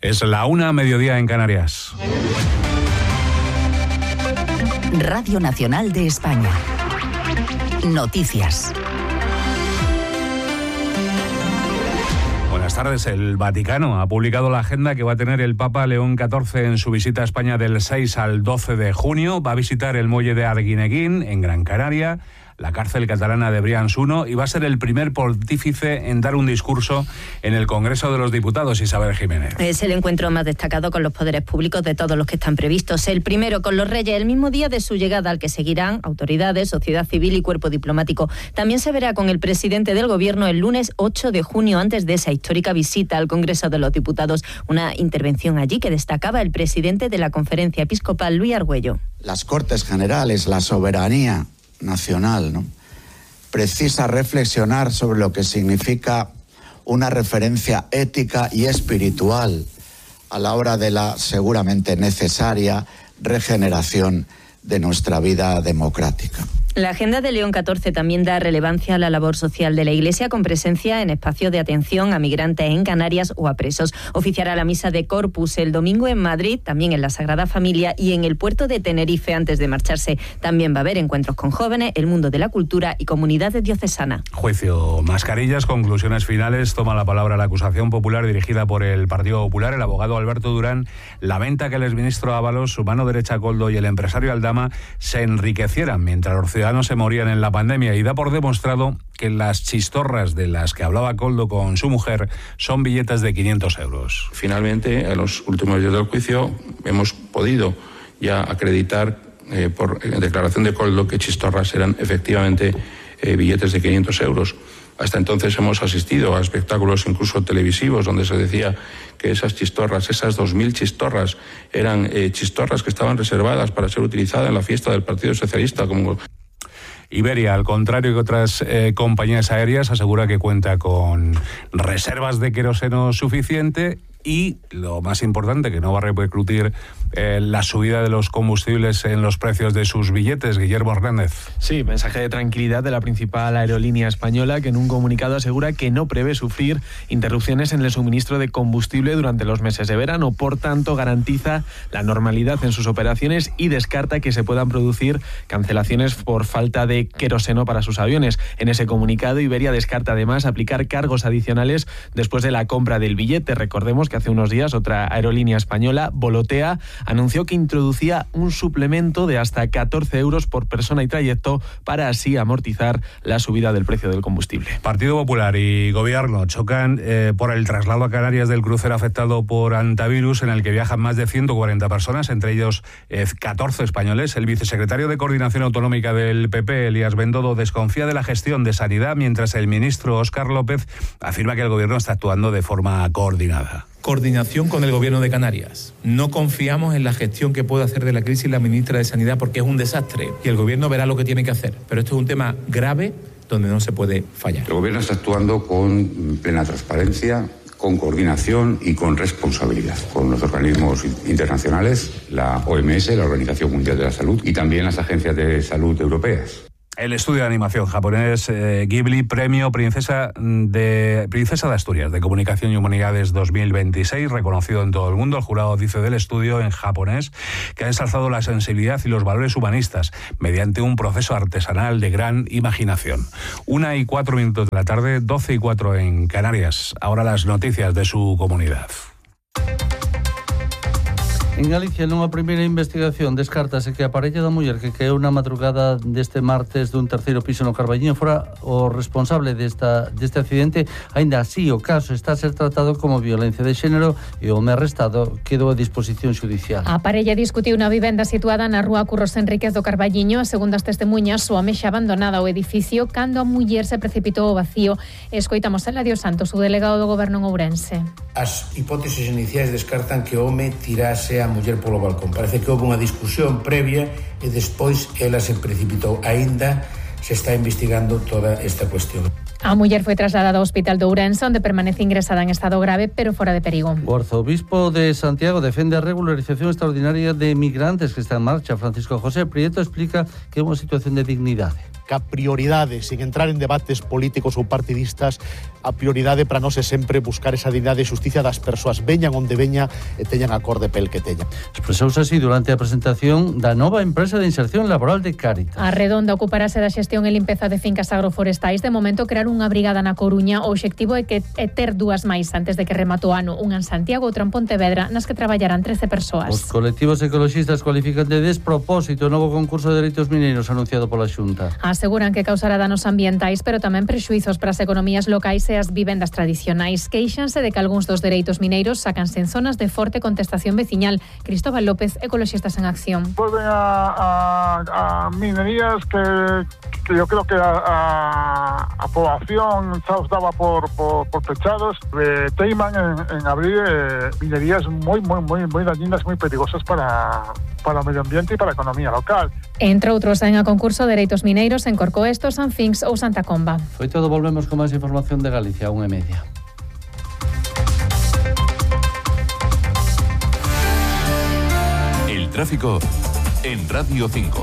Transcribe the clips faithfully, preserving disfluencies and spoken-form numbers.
Es la una, mediodía en Canarias. Radio Nacional de España. Noticias. Buenas tardes. El Vaticano ha publicado la agenda que va a tener el Papa León catorce en su visita a España del seis al doce de junio. Va a visitar el muelle de Arguineguín, en Gran Canaria, la cárcel catalana de Brians uno, y va a ser el primer pontífice en dar un discurso en el Congreso de los Diputados. Isabel Jiménez. Es el encuentro más destacado con los poderes públicos de todos los que están previstos. El primero con los reyes, el mismo día de su llegada, al que seguirán autoridades, sociedad civil y cuerpo diplomático. También se verá con el presidente del Gobierno el lunes ocho de junio, antes de esa histórica visita al Congreso de los Diputados. Una intervención allí que destacaba el presidente de la Conferencia Episcopal, Luis Argüello. Las Cortes Generales, la soberanía nacional, ¿no?, precisa reflexionar sobre lo que significa una referencia ética y espiritual a la hora de la seguramente necesaria regeneración de nuestra vida democrática. La agenda de León catorce también da relevancia a la labor social de la Iglesia, con presencia en espacios de atención a migrantes en Canarias o a presos. Oficiará la misa de Corpus el domingo en Madrid, también en la Sagrada Familia y en el puerto de Tenerife antes de marcharse. También va a haber encuentros con jóvenes, el mundo de la cultura y comunidades diocesanas. Juicio mascarillas, conclusiones finales. Toma la palabra la acusación popular dirigida por el Partido Popular. El abogado Alberto Durán lamenta que el exministro Ábalos, su mano derecha Koldo y el empresario Aldama se enriquecieran mientras los ciudadanos se morían en la pandemia, y da por demostrado que las chistorras de las que hablaba Koldo con su mujer son billetes de quinientos euros. Finalmente, en los últimos días del juicio, hemos podido ya acreditar eh, por declaración de Koldo que chistorras eran efectivamente eh, billetes de quinientos euros. Hasta entonces hemos asistido a espectáculos incluso televisivos donde se decía que esas chistorras, esas dos mil chistorras, eran eh, chistorras que estaban reservadas para ser utilizadas en la fiesta del Partido Socialista como... Iberia, al contrario que otras eh, compañías aéreas, asegura que cuenta con reservas de queroseno suficiente y, lo más importante, que no va a repercutir eh, la subida de los combustibles en los precios de sus billetes. Guillermo Hernández. Sí, mensaje de tranquilidad de la principal aerolínea española, que en un comunicado asegura que no prevé sufrir interrupciones en el suministro de combustible durante los meses de verano. Por tanto, garantiza la normalidad en sus operaciones y descarta que se puedan producir cancelaciones por falta de queroseno para sus aviones. En ese comunicado, Iberia descarta además aplicar cargos adicionales después de la compra del billete. Recordemos que hace unos días otra aerolínea española, Volotea, anunció que introducía un suplemento de hasta catorce euros por persona y trayecto para así amortizar la subida del precio del combustible. Partido Popular y Gobierno chocan eh, por el traslado a Canarias del crucero afectado por antivirus, en el que viajan más de ciento cuarenta personas, entre ellos eh, catorce españoles. El vicesecretario de Coordinación Autonómica del P P, Elías Bendodo, desconfía de la gestión de Sanidad, mientras el ministro Óscar López afirma que el Gobierno está actuando de forma coordinada. Coordinación con el Gobierno de Canarias. No confiamos en la gestión que puede hacer de la crisis la ministra de Sanidad, porque es un desastre y el Gobierno verá lo que tiene que hacer. Pero esto es un tema grave donde no se puede fallar. El Gobierno está actuando con plena transparencia, con coordinación y con responsabilidad con los organismos internacionales, la O M S, la Organización Mundial de la Salud, y también las agencias de salud europeas. El estudio de animación japonés eh, Ghibli, premio Princesa de Princesa de Asturias de Comunicación y Humanidades dos mil veintiséis, reconocido en todo el mundo. El jurado dice del estudio en japonés que ha ensalzado la sensibilidad y los valores humanistas mediante un proceso artesanal de gran imaginación. Una y cuatro minutos de la tarde, doce y cuatro en Canarias. Ahora las noticias de su comunidad. En Galicia, nunha primeira investigación, descártase que a parella da muller que caeu na madrugada deste martes dun terceiro piso no Carballiño fora o responsable desta, deste accidente. Ainda así, o caso está a ser tratado como violencia de xénero e o home arrestado quedou a disposición xudicial. A parella discutiu na vivenda situada na rúa Curros Enríquez do Carballiño. A segundas testemunhas, o home xa abandonada o edificio cando a muller se precipitou ao vacío. Escoitamos a Eladio Santos, o delegado do Goberno en Ourense. As hipóteses iniciais descartan que o home tirase a muller polo balcón. Parece que houve unha discusión previa e despois ela se precipitou. Aínda se está investigando toda esta cuestión. A muller foi trasladada ao Hospital de Ourense, onde permanece ingresada en estado grave, pero fora de perigo. O arzobispo de Santiago defende a regularización extraordinaria de migrantes que está en marcha. Francisco José Prieto explica que é unha situación de dignidade. que a prioridade, sin entrar en debates políticos ou partidistas, a prioridade para nós é sempre buscar esa dignidade e xusticia das persoas, veñan onde veña e teñan a cor de pel que teñan. Expresouse así durante a presentación da nova empresa de inserción laboral de Cáritas. A Redonda ocuparase da xestión e limpeza de fincas agroforestais. De momento, crear unha brigada na Coruña. O obxectivo é que é ter dúas máis antes de que remate o ano, unha en Santiago e outra en Pontevedra, nas que traballarán trece persoas. Os colectivos ecoloxistas cualifican de despropósito o novo concurso de dereitos mineiros anunciado pola Xunta. Aseguran que causará danos ambientais, pero tamén prexuizos para as economías locais e as vivendas tradicionais. Queixanse de que algúns dos dereitos mineiros sacanse en zonas de forte contestación veciñal. Cristóbal López, Ecoloxistas en Acción. Vuelven a, a, a minerías que, que yo creo que a, a, a población xa os daba por, por, por pechados. Eh, teiman en, en abrir eh, minerías moi, moi, moi, moi dañinas, moi perigosas para, para o medio ambiente e para a economía local. Entre outros, en a concurso de dereitos mineiros en Corcoesto, San Finx ou Santa Comba. Foi todo, volvemos con máis información de Galicia, unha e media. El tráfico en Radio cinco.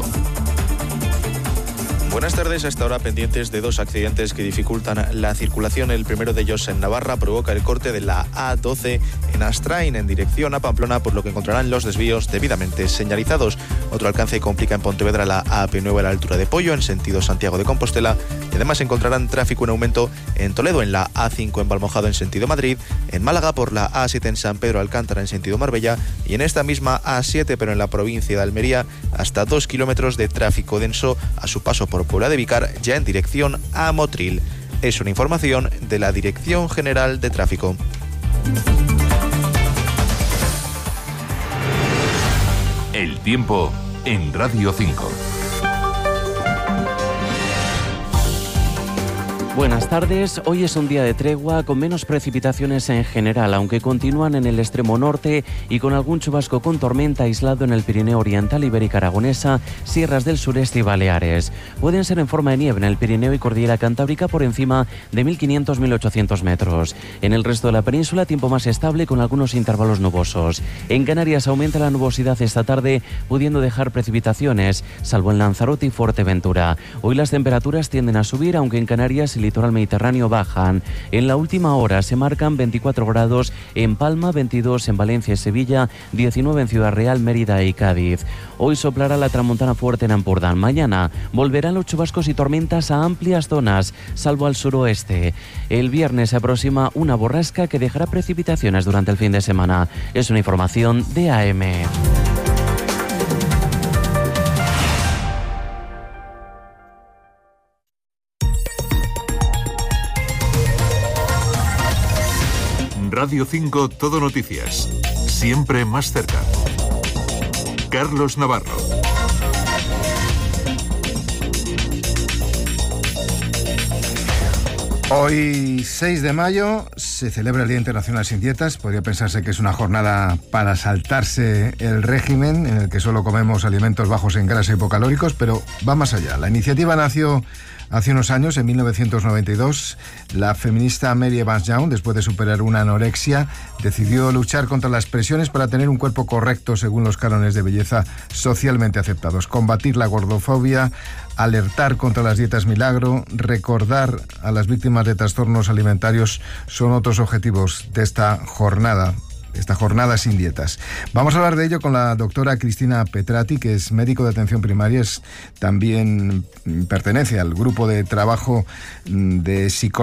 Buenas tardes. Hasta ahora pendientes de dos accidentes que dificultan la circulación. El primero de ellos en Navarra provoca el corte de la A doce en Astrain en dirección a Pamplona, por lo que encontrarán los desvíos debidamente señalizados. Otro alcance complica en Pontevedra la A P nueve a la altura de Pollo en sentido Santiago de Compostela, y además encontrarán tráfico en aumento en Toledo en la A cinco en Valmojado en sentido Madrid, en Málaga por la A siete en San Pedro Alcántara en sentido Marbella, y en esta misma A siete pero en la provincia de Almería hasta dos kilómetros de tráfico denso a su paso por Puebla de Vicar, ya en dirección a Motril. Es una información de la Dirección General de Tráfico. El tiempo en Radio cinco. Buenas tardes. Hoy es un día de tregua con menos precipitaciones en general, aunque continúan en el extremo norte y con algún chubasco con tormenta aislado en el Pirineo Oriental, Ibérica Aragonesa, Sierras del Sureste y Baleares. Pueden ser en forma de nieve en el Pirineo y Cordillera Cantábrica por encima de mil quinientos a mil ochocientos metros. En el resto de la península, tiempo más estable con algunos intervalos nubosos. En Canarias aumenta la nubosidad esta tarde, pudiendo dejar precipitaciones, salvo en Lanzarote y Fuerteventura. Hoy las temperaturas tienden a subir, aunque en Canarias el litoral mediterráneo bajan. En la última hora se marcan veinticuatro grados en Palma, veintidós en Valencia y Sevilla, diecinueve en Ciudad Real, Mérida y Cádiz. Hoy soplará la tramontana fuerte en Ampurdán. Mañana volverán los chubascos y tormentas a amplias zonas, salvo al suroeste. El viernes se aproxima una borrasca que dejará precipitaciones durante el fin de semana. Es una información de A M. Radio cinco Todo Noticias. Siempre más cerca. Carlos Navarro. Hoy, seis de mayo, se celebra el Día Internacional Sin Dietas. Podría pensarse que es una jornada para saltarse el régimen en el que solo comemos alimentos bajos en grasa y hipocalóricos, pero va más allá. La iniciativa nació hace unos años, en mil novecientos noventa y dos. La feminista Mary Evans Young, después de superar una anorexia, decidió luchar contra las presiones para tener un cuerpo correcto según los cánones de belleza socialmente aceptados, combatir la gordofobia, alertar contra las dietas milagro, recordar a las víctimas de trastornos alimentarios son otros objetivos de esta jornada. Esta jornada sin dietas. Vamos a hablar de ello con la doctora Cristina Petrati, que es médico de atención primaria, es, también pertenece al grupo de trabajo de psicología